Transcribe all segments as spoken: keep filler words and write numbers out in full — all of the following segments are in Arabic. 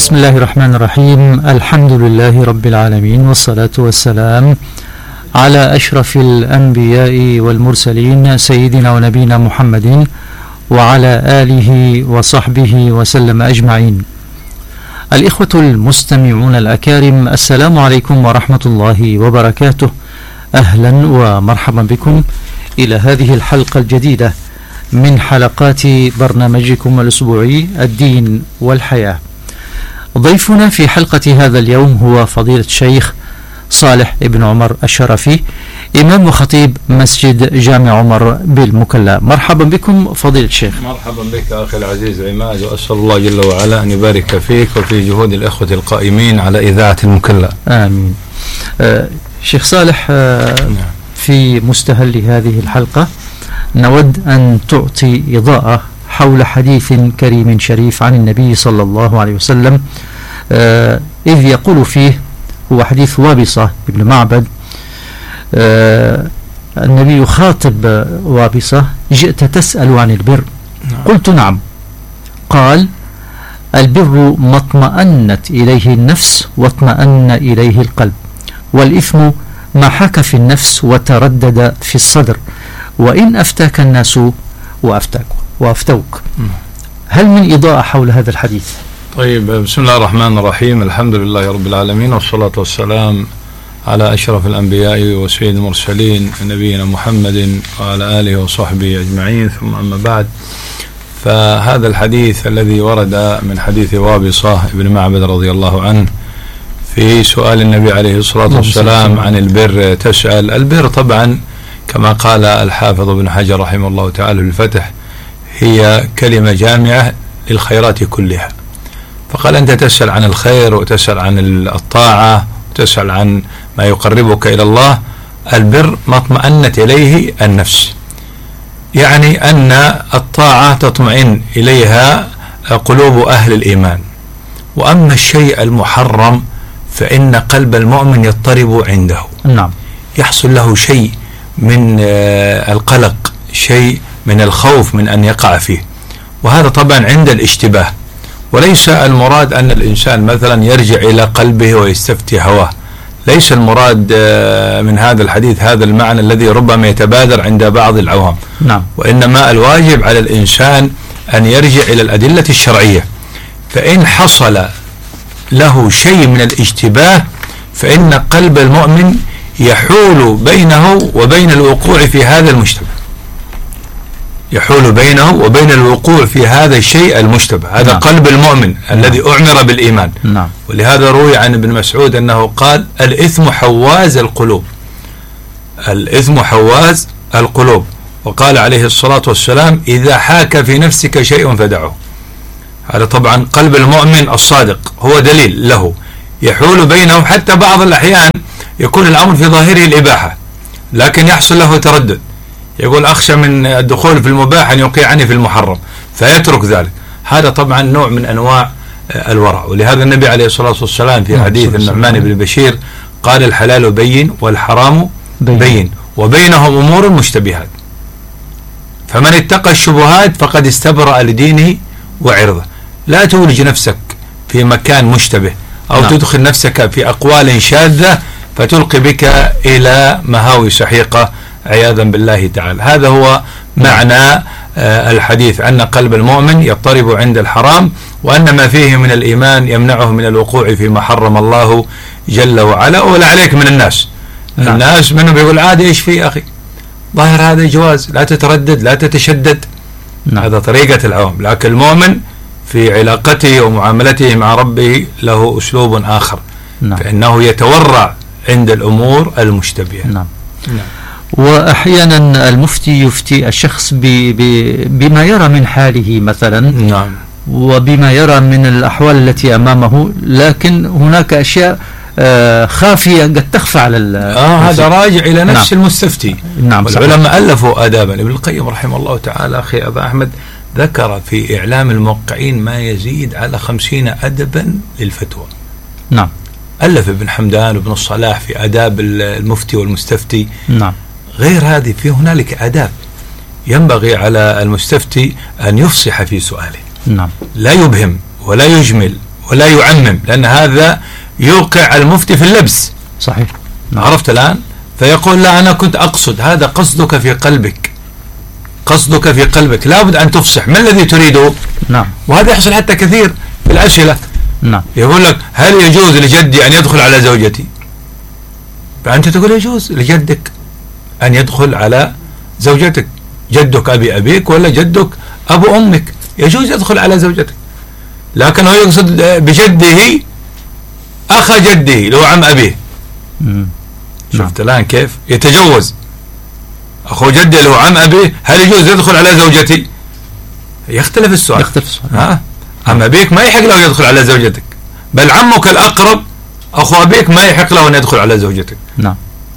بسم الله الرحمن الرحيم. الحمد لله رب العالمين، والصلاة والسلام على أشرف الأنبياء والمرسلين سيدنا ونبينا محمد وعلى آله وصحبه وسلم أجمعين. الإخوة المستمعون الأكارم، السلام عليكم ورحمة الله وبركاته. أهلا ومرحبا بكم إلى هذه الحلقة الجديدة من حلقات برنامجكم الأسبوعي الدين والحياة. ضيفنا في حلقة هذا اليوم هو فضيلة الشيخ صالح ابن عمر الشرفي، إمام وخطيب مسجد جامع عمر بالمكلا. مرحبا بكم فضيلة الشيخ. مرحبا بك أخي العزيز عماد، وأسأل الله جل وعلا أن يبارك فيك وفي جهود الإخوة القائمين على إذاعة المكلا. آمين. آه شيخ صالح، آه في مستهل هذه الحلقة نود أن تعطي إضاءة حول حديث كريم شريف عن النبي صلى الله عليه وسلم، آه إذ يقول فيه، هو حديث وابصة ابن معبد. آه النبي يخاطب وابصة: جئت تسأل عن البر؟ قلت نعم. قال: البر ما اطمأنت إليه النفس واطمأن إليه القلب، والإثم ما حك في النفس وتردد في الصدر، وإن أفتاك الناس وأفتاك وأفتوك. هل من إضاءة حول هذا الحديث؟ طيب، بسم الله الرحمن الرحيم. الحمد لله رب العالمين، والصلاة والسلام على أشرف الأنبياء وسيد المرسلين نبينا محمد وعلى آله وصحبه أجمعين، ثم أما بعد. فهذا الحديث الذي ورد من حديث وابصة ابن معبد رضي الله عنه في سؤال النبي عليه الصلاة والسلام عن البر تسأل. البر طبعا كما قال الحافظ ابن حجر رحمه الله تعالى في الفتح، هي كلمة جامعة للخيرات كلها. فقال: أنت تسأل عن الخير، وتسأل عن الطاعة، وتسأل عن ما يقربك إلى الله. البر ما اطمأنت إليه النفس، يعني أن الطاعة تطمئن إليها قلوب أهل الإيمان. وأما الشيء المحرم فإن قلب المؤمن يضطرب عنده، نعم، يحصل له شيء من القلق، شيء من الخوف من أن يقع فيه. وهذا طبعا عند الاشتباه، وليس المراد أن الإنسان مثلا يرجع إلى قلبه ويستفتي هواه. ليس المراد من هذا الحديث هذا المعنى الذي ربما يتبادر عند بعض العوام، نعم. وإنما الواجب على الإنسان أن يرجع إلى الأدلة الشرعية. فإن حصل له شيء من الاشتباه فإن قلب المؤمن يحول بينه وبين الوقوع في هذا المشتبه، يحول بينه وبين الوقوع في هذا الشيء المشتبه. هذا نعم. قلب المؤمن نعم. الذي أعمر بالإيمان. نعم. ولهذا روي عن ابن مسعود أنه قال: الإثم حواز القلوب، الإثم حواز القلوب. وقال عليه الصلاة والسلام: إذا حاك في نفسك شيء فدعه. هذا طبعا قلب المؤمن الصادق هو دليل له، يحول بينه. حتى بعض الأحيان يكون الأمر في ظاهره الإباحة، لكن يحصل له تردد، يقول: أخشى من الدخول في المباح أن يوقعني في المحرم، فيترك ذلك. هذا طبعا نوع من أنواع الورع. ولهذا النبي عليه الصلاة والسلام في حديث النعمان بن بشير قال: الحلال بين والحرام بين, بين وبينهم أمور مشتبهات، فمن اتقى الشبهات فقد استبرأ لدينه وعرضه. لا تولج نفسك في مكان مشتبه، أو نعم. تدخل نفسك في أقوال شاذة فتلقي بك إلى مهاوي سحيقة عياذا بالله تعالى. هذا هو معنى آه الحديث، أن قلب المؤمن يضطرب عند الحرام، وأن ما فيه من الإيمان يمنعه من الوقوع فيما حرم الله جل وعلا. ولا عليك من الناس، نعم. الناس منهم بيقول: عادي، إيش فيه أخي، ظاهر هذا جواز، لا تتردد، لا تتشدد. نعم. هذا طريقة العوام. لكن المؤمن في علاقته ومعاملته مع ربه له أسلوب آخر، نعم. فإنه يتورع عند الأمور المشتبهة. نعم. نعم. وأحيانا المفتي يفتي الشخص ب ب بما يرى من حاله مثلا، نعم. وبما يرى من الأحوال التي أمامه، لكن هناك أشياء آه خافية قد تخفى على آه هذا راجع إلى نفس نعم. المستفتي. نعم. والعلماء ألفوا آدابا. ابن القيم رحمه الله تعالى أخي أبا أحمد ذكر في إعلام الموقعين ما يزيد على خمسين أدبا للفتوى. نعم. ألف ابن حمدان وابن الصلاح في آداب المفتي والمستفتي. نعم. غير هذه في هنالك آداب ينبغي على المستفتي أن يفصح في سؤاله. نعم. لا يبهم ولا يجمل ولا يعمم، لأن هذا يوقع المفتي في اللبس. صحيح. نعم. عرفت الآن؟ فيقول لا أنا كنت أقصد، هذا قصدك في قلبك، قصدك في قلبك، لابد أن تفصح ما الذي تريده. نعم. وهذا يحصل حتى كثير في الأسئلة. نعم. يقول لك هل يجوز لجدي أن يدخل على زوجتي؟ فأنت تقول يجوز لجدك أن يدخل على زوجتك، جدك أبي أبيك ولا جدك أبو أمك، يجوز يدخل على زوجتك، لكن هو يقصد بجده أخ جده لو عم أبيه. شفت الآن كيف يتجوز أخو جدي لو عم أبيه، هل يجوز يدخل على زوجتي؟ يختلف السؤال. يختلف السؤال. ها؟ عم أبيك ما يحق له يدخل على زوجتك، بل عمك الأقرب أخو أبيك ما يحق له أن يدخل على زوجتك. نعم.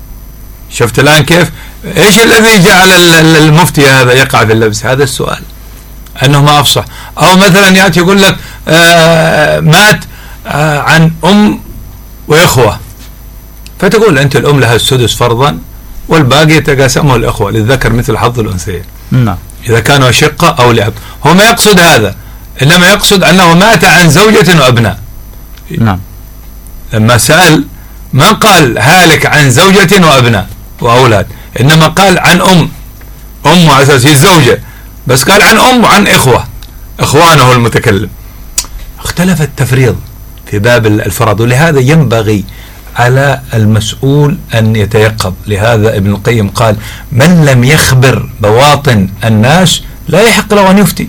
شفت الآن كيف؟ إيش الذي جعل المفتي هذا يقع في اللبس؟ هذا السؤال، أنه ما أفصح. أو مثلا يأتي يقول لك آه مات آه عن أم وإخوة، فتقول أنت الأم لها السدس فرضا والباقي يتقاسمه الإخوة، للذكر مثل حظ الأنثيين. نعم. إذا كانوا أشقة أو لأب. هو ما يقصد هذا، إنما يقصد أنه مات عن زوجة وأبناء. نعم. لما سأل ما قال هالك عن زوجة وأبناء وأولاد، إنما قال عن أم، أم على أساس هي الزوجة، بس قال عن أم وعن إخوة، إخوانه المتكلم. اختلف التفريض في باب الفرض، ولهذا ينبغي على المسؤول أن يتيقظ. لهذا ابن القيم قال من لم يخبر بواطن الناس لا يحق له أن يفتي.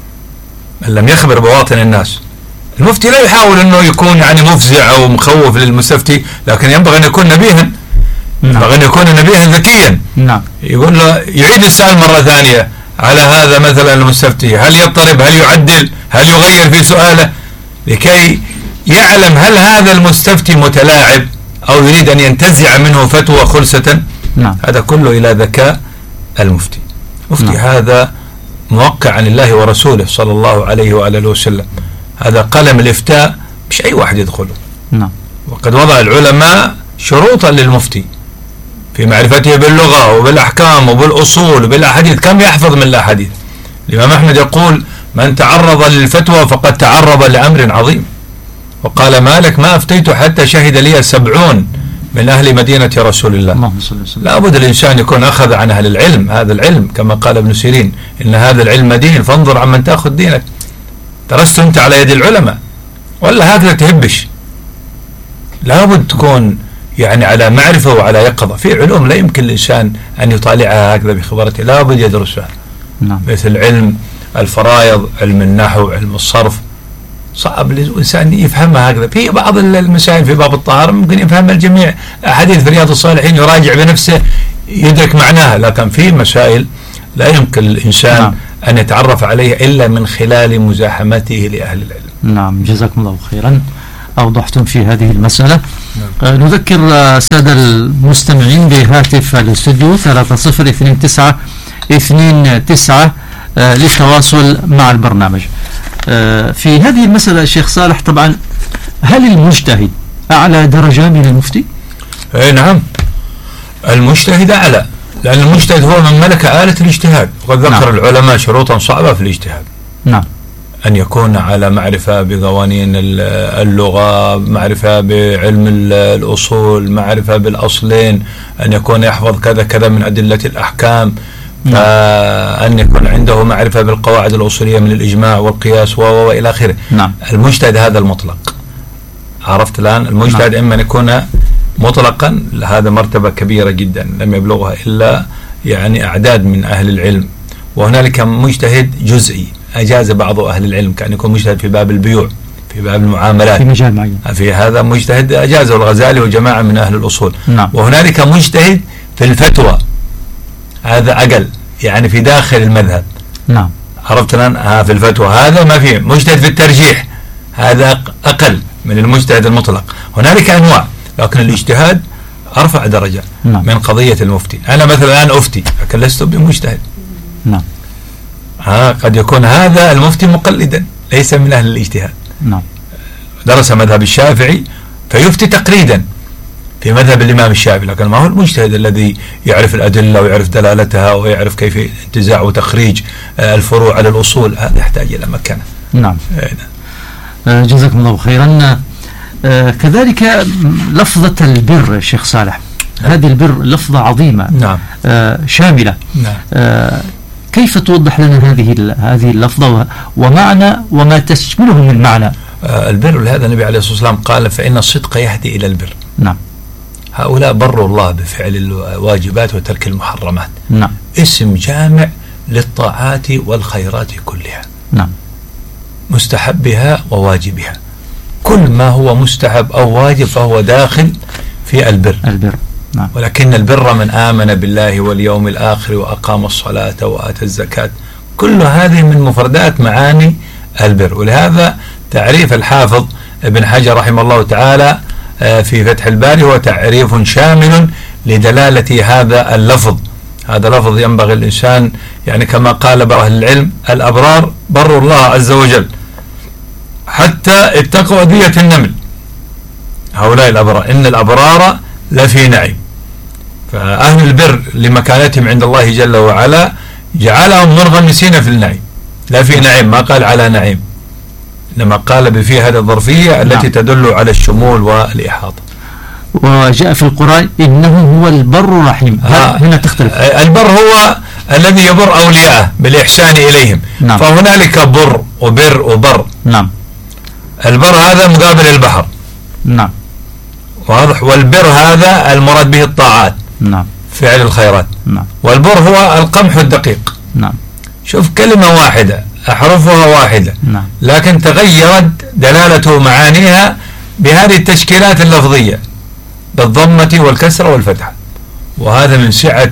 من لم يخبر بواطن الناس، المفتي لا يحاول أنه يكون يعني مفزع أو مخوف للمستفتي، لكن ينبغي أن يكون نبيها. ينبغي أن يكون نبيها ذكيا. نعم. يقول له يعيد السؤال مرة ثانية على هذا مثلا المستفتي، هل يضطرب، هل يعدل، هل يغير في سؤاله، لكي يعلم هل هذا المستفتي متلاعب أو يريد أن ينتزع منه فتوى خلصة. نعم. هذا كله إلى ذكاء المفتي. مفتي نعم. هذا موقع عن الله ورسوله صلى الله عليه وآله وسلم. هذا قلم الإفتاء مش أي واحد يدخله. نعم. وقد وضع العلماء شروطا للمفتي في معرفته باللغة وبالأحكام وبالأصول وبالأحاديث. كم يحفظ من الأحاديث؟ الإمام أحمد يقول من تعرض للفتوى فقد تعرض لأمر عظيم. وقال مالك ما أفتيت حتى شهد لي سبعون من أهل مدينة رسول الله. لا بد الإنسان يكون أخذ عن أهل العلم، هذا العلم كما قال ابن سيرين إن هذا العلم دين فانظر عمن تأخذ دينك. درست أنت على يد العلماء ولا هكذا تهبش؟ لا بد تكون يعني على معرفة وعلى يقظة. في علوم لا يمكن الإنسان أن يطالعها هكذا بخبرته، لا بد يدرسها. نعم. مثل علم الفرائض، علم النحو، علم الصرف، صعب الإنسان يفهمها هكذا. في بعض المسائل في باب الطهارة ممكن يفهمها الجميع، أحاديث في رياض الصالحين يراجع بنفسه يدرك معناها، لكن في مسائل لا يمكن الإنسان نعم. أن يتعرف عليها إلا من خلال مزاحمته لأهل العلم. نعم، جزاكم الله خيرا، أوضحتم في هذه المسألة. نعم. نذكر سادة المستمعين بهاتف الاستوديو ثلاثة صفر اثنين تسعة اثنين تسعة للتواصل مع البرنامج. في هذه المسألة الشيخ صالح، طبعا هل المجتهد أعلى درجة من المفتي؟ اي نعم، المجتهد أعلى، لأن المجتهد هو من ملك آلة الاجتهاد. وقد ذكر نعم. العلماء شروطا صعبة في الاجتهاد. نعم. أن يكون على معرفة بقوانين اللغة، معرفة بعلم الأصول، معرفة بالأصلين، أن يكون يحفظ كذا كذا من أدلة الأحكام، فأن يكون عنده معرفة بالقواعد الأصولية من الإجماع والقياس وإلى آخره. نعم. المجتهد هذا المطلق. عرفت الآن؟ المجتهد نعم. إما أن يكون مطلقا، هذا مرتبة كبيرة جدا لم يبلغها إلا يعني أعداد من أهل العلم. وهنالك مجتهد جزئي أجاز بعض أهل العلم، كأن يكون مجتهد في باب البيوع، في باب المعاملات، في مجال معين. في هذا مجتهد أجازه الغزالي وجماعة من أهل الأصول. نعم. وهنالك مجتهد في الفتوى، هذا أقل، يعني في داخل المذهب. نعم. عرفت الآن؟ ها في الفتوى هذا ما فيه. مجتهد في الترجيح هذا أقل من المجتهد المطلق. هنالك أنواع، لكن الاجتهاد أرفع درجة نعم. من قضية المفتي. أنا مثلا الآن أفتي لكن لست بمجتهد. نعم. ها قد يكون هذا المفتي مقلدا ليس من أهل الاجتهاد. نعم. درس مذهب الشافعي فيفتي تقليدا في مذهب الإمام الشافعي، لكن ما هو المجتهد الذي يعرف الأدلة ويعرف دلالتها ويعرف كيف انتزاع وتخريج الفروع على الأصول. هذا يحتاج إلى مكانة. نعم. آه جزاكم الله خيرا. آه كذلك لفظة البر شيخ صالح، هذه البر لفظة عظيمة. نعم. آه شاملة. نعم. آه كيف توضح لنا هذه هذه اللفظة ومعنى وما تشمله من معنى؟ آه البر، لهذا النبي عليه الصلاة والسلام قال فإن الصدق يهدي إلى البر. نعم. هؤلاء بروا الله بفعل الواجبات وترك المحرمات. نعم. اسم جامع للطاعات والخيرات كلها. نعم. مستحبها وواجبها، كل ما هو مستحب أو واجب فهو داخل في البر. البر. نعم. ولكن البر من آمن بالله واليوم الآخر وأقام الصلاة وآتى الزكاة، كل هذه من مفردات معاني البر. ولهذا تعريف الحافظ ابن حجر رحمه الله تعالى في فتح الباري هو تعريف شامل لدلالة هذا اللفظ. هذا لفظ ينبغي الإنسان، يعني كما قال بعض أهل العلم: الأبرار بروا الله عز وجل حتى اتقوا أذية النمل. هؤلاء الأبرار، إن الأبرار لفي نعيم. فأهل البر لمكانتهم عند الله جل وعلا جعلهم منغمسين في النعيم، لا في نعيم، ما قال على نعيم، إنما قال بفي هذه الظرفية التي نعم. تدل على الشمول والإحاطة. وجاء في القرآن إنه هو البر الرحيم. آه هنا تختلف. البر هو الذي يبر أولياءه بالإحسان إليهم. نعم. فهنالك بر وبر وبر. نعم. البر هذا مقابل البحر. نعم. واضح. والبر هذا المراد به الطاعات. نعم. فعل الخيرات. نعم. والبر هو القمح الدقيق. نعم. شوف، كلمة واحدة أحرفها واحدة. نعم. لكن تغيرت دلالة معانيها بهذه التشكيلات اللفظية بالضمة والكسرة والفتحة. وهذا من سعة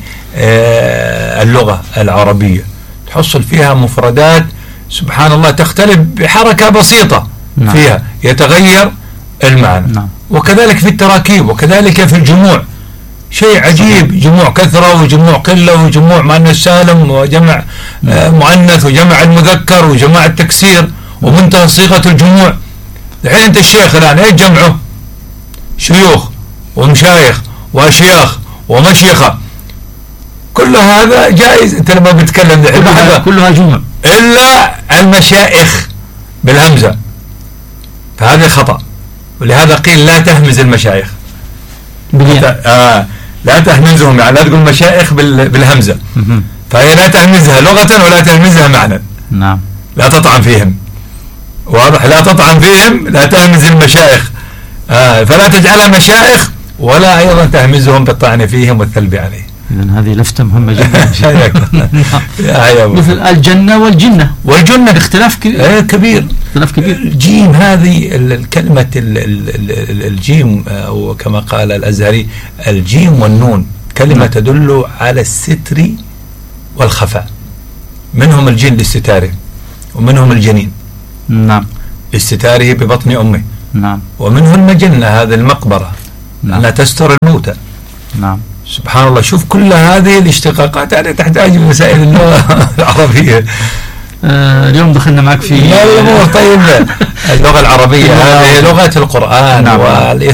اللغة العربية، تحصل فيها مفردات سبحان الله تختلف بحركة بسيطة. نعم. فيها يتغير المعنى. نعم. وكذلك في التراكيب، وكذلك في الجموع، شيء عجيب. جموع كثرة وجموع قلة وجموع مؤنث سالم وجمع آه مؤنث وجمع المذكر وجماع التكسير ومنتهى صيغة الجموع. الحين أنت الشيخ الآن إيش جمعه؟ شيوخ ومشايخ وأشياخ ومشيخة، كل هذا جائز. أنت لما بتكلم كلها, كلها جمع إلا المشائخ بالهمزة، فهذا خطأ. ولهذا قيل لا تهمز المشايخ. آه لا تهمزهم، يعني لا تقول مشايخ بالهمزة، فهي لا تهمزها لغة ولا تهمزها معنى. نعم. لا تطعن فيهم. واضح. لا تطعن فيهم، لا تهمز المشايخ. آه فلا تجعلها مشايخ ولا أيضا تهمزهم بالطعن فيهم والثلب عليهم. إذن هذه لفتة مهمة جدا. يا مثل الجنة والجنة. والجنة اختلاف كبير. كبير. اختلاف كبير. الجيم هذه الكلمة الجيم، أو كما قال الأزهري الجيم والنون كلمة تدل على الستر والخفاء. منهم الجن لاستتاره، ومنهم الجنين. نعم. لاستتاره ببطن أمه. نعم. ومنهم المجنة، هذه المقبرة. نعم. أنها تستر الموتى. نعم. سبحان الله. شوف كل هذه الاشتقاقات هذه تحتاج مسائل اللغة العربية. آه اليوم دخلنا معك في لا الأمور طيب. اللغة العربية هذه لغة القرآن. نعم.